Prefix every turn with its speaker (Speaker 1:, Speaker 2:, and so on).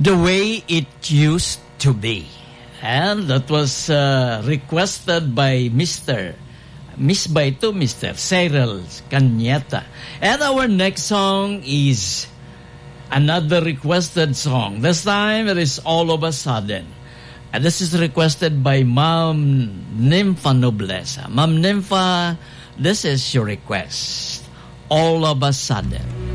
Speaker 1: The Way It Used to Be. And that was requested by Mr. Cyril Cañeta. And our next song is another requested song. This time it is All of a Sudden. And this is requested by Ma'am Nympha Nobleza. Ma'am Nympha, this is your request. All of a Sudden.